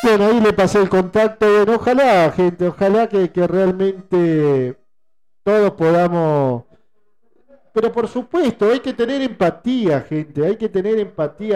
Bueno, ahí le pasé el contacto. Bueno, ojalá, gente, ojalá que realmente todos podamos. Pero por supuesto, hay que tener empatía, gente, hay que tener empatía.